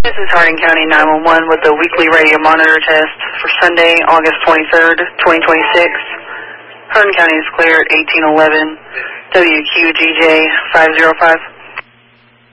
This is Hardin County 911 with the weekly radio monitor test for Sunday, August 23rd, 2026. Hardin County is clear at 1811, WQGJ 505.